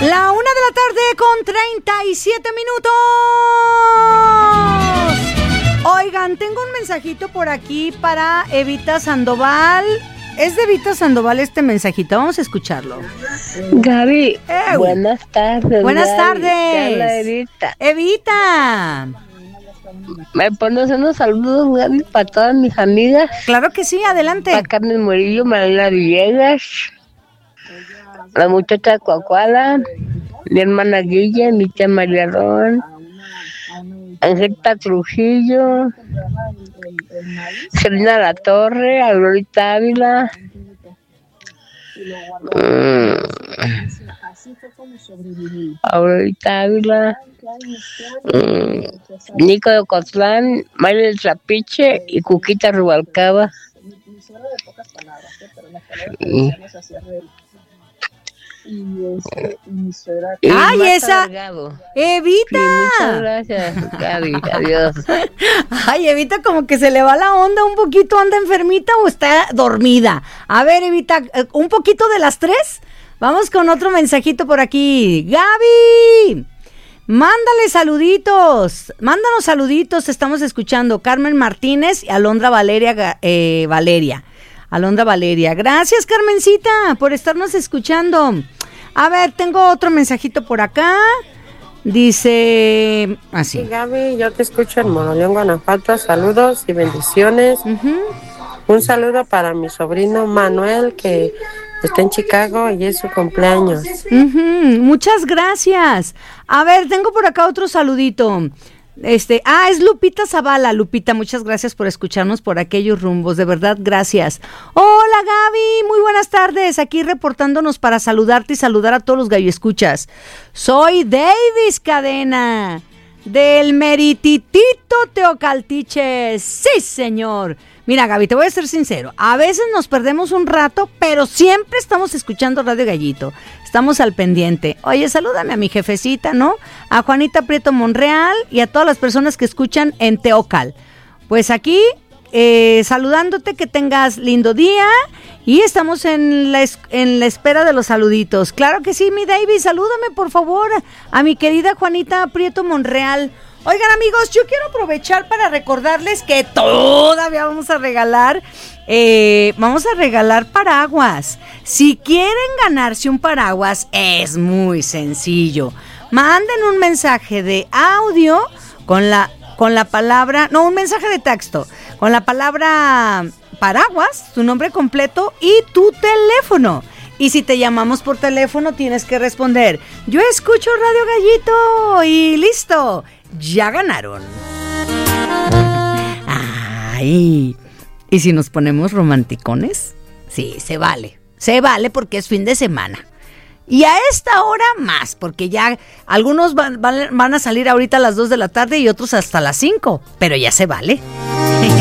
La 1:37 PM. Oigan, tengo un mensajito por aquí para Evita Sandoval. Es de Evita Sandoval este mensajito, vamos a escucharlo. Gaby, buenas tardes. Buenas Gaby. tardes. Hola, Evita. Evita. ¿Me pones unos saludos, Gaby, para todas mis amigas? Claro que sí, adelante. Para Carmen Murillo, Marina Villegas, la muchacha de Coahuila, mi hermana Guilla, mi tía María Ron, Angelita Trujillo, Selena La Torre, Aurorita Ávila, Nico de Ocotlán, María del Trapiche y Cuquita Rubalcaba. ¡Ay, esa! ¡Evita! Sí, muchas gracias, Gaby. Adiós. Ay, Evita, como que se le va la onda un poquito. ¿Anda enfermita o está dormida? A ver, Evita, un poquito de las tres. Vamos con otro mensajito por aquí. ¡Gaby! Mándale saluditos. Mándanos saluditos. Estamos escuchando Carmen Martínez y Alondra Valeria. Alondra Valeria. Gracias, Carmencita, por estarnos escuchando. A ver, tengo otro mensajito por acá. Dice así. Sí, Gaby, yo te escucho en Moroleón, Guanajuato. Saludos y bendiciones. Un saludo para mi sobrino Manuel, que está en Chicago y es su cumpleaños. Muchas gracias. A ver, tengo por acá otro saludito. Es Lupita Zavala. Lupita, muchas gracias por escucharnos por aquellos rumbos, de verdad, gracias. Hola, Gaby, muy buenas tardes, aquí reportándonos para saludarte y saludar a todos los galloescuchas. Soy Davis Cadena, del Merititito Teocaltiche. Sí, señor. Mira, Gaby, te voy a ser sincero, a veces nos perdemos un rato, pero siempre estamos escuchando Radio Gallito. Estamos al pendiente. Oye, salúdame a mi jefecita, ¿no? A Juanita Prieto Monreal y a todas las personas que escuchan en Teocal. Pues aquí, saludándote, que tengas lindo día y estamos en la espera de los saluditos. Claro que sí, mi David, salúdame por favor a mi querida Juanita Prieto Monreal. Oigan, amigos, yo quiero aprovechar para recordarles que todavía vamos a regalar paraguas. Si quieren ganarse un paraguas, es muy sencillo. Manden un mensaje de audio con la palabra, no, un mensaje de texto con la palabra paraguas, tu nombre completo y tu teléfono. Y si te llamamos por teléfono, tienes que responder: yo escucho Radio Gallito, y listo. Ya ganaron. Ay, ¿y si nos ponemos romanticones? Sí, se vale porque es fin de semana. Y a esta hora más, porque ya algunos van a salir ahorita a las 2 de la tarde y otros hasta las 5, pero ya se vale.